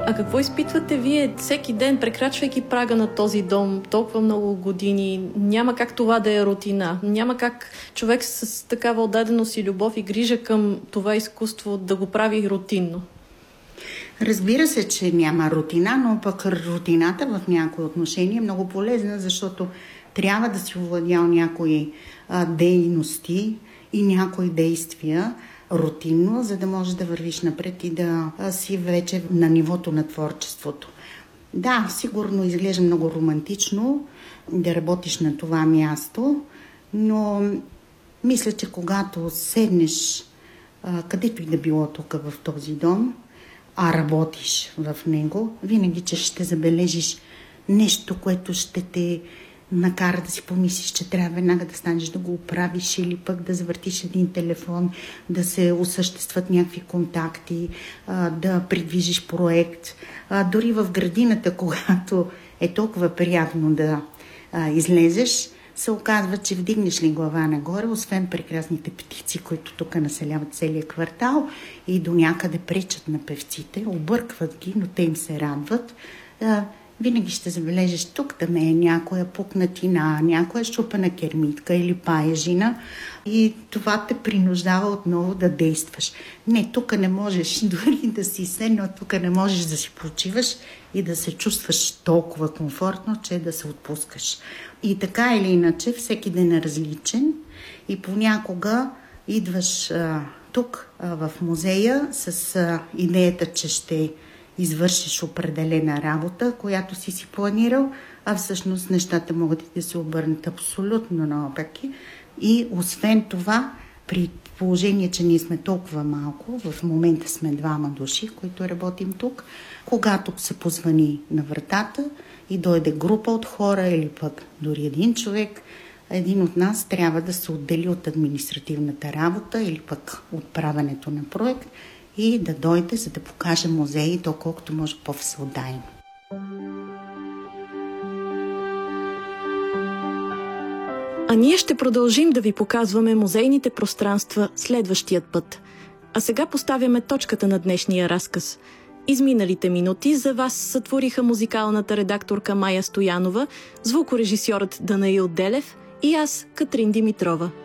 А какво изпитвате вие всеки ден, прекрачвайки прага на този дом толкова много години? Няма как това да е рутина. Няма как човек с такава отдаденост и любов и грижа към това изкуство да го прави рутинно. Разбира се, че няма рутина, но пък рутината в някои отношения е много полезна, защото трябва да си овладял някои дейности и някои действия рутинно, за да можеш да вървиш напред и да си вече на нивото на творчеството. Да, сигурно изглежда много романтично да работиш на това място, но мисля, че когато седнеш където и да било тук в този дом, а работиш в него, винаги, че ще забележиш нещо, което ще те накара да си помислиш, че трябва веднага да станеш да го оправиш или пък да завъртиш един телефон, да се осъществят някакви контакти, да придвижиш проект. Дори в градината, когато е толкова приятно да излезеш, се оказва, че вдигнеш ли глава нагоре, освен прекрасните птици, които тук населяват целия квартал и до някъде пречат на певците, объркват ги, но те им се радват. Винаги ще забележиш тук да ме е някоя пукнатина, някоя щупена кермитка или паежина и това те принуждава отново да действаш. Не, тук не можеш дори да си седнал, тук не можеш да си почиваш и да се чувстваш толкова комфортно, че да се отпускаш. И така или иначе, всеки ден е различен и понякога идваш тук в музея с идеята, че ще извършиш определена работа, която си планирал, а всъщност нещата могат да се обърнат абсолютно наопаки. И освен това, при положение, че ние сме толкова малко, в момента сме 2 души, които работим тук, когато се позвани на вратата и дойде група от хора или пък дори един човек, един от нас трябва да се отдели от административната работа или пък от правенето на проект и да дойде, за да покаже музеи, доколкото може по-всеотдайно. А ние ще продължим да ви показваме музейните пространства следващият път. А сега поставяме точката на днешния разказ. Изминалите минути за вас сътвориха музикалната редакторка Майя Стоянова, звукорежисьорът Данаил Делев и аз, Катрин Димитрова.